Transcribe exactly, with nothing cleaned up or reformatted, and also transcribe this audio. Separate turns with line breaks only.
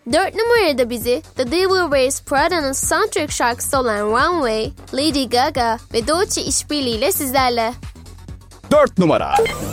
Dört numarada bizi The Devil Wears Prada'nın soundtrack şarkısı olan Runway, Lady Gaga ve Dolce işbirliğiyle sizlerle.
Dört numara.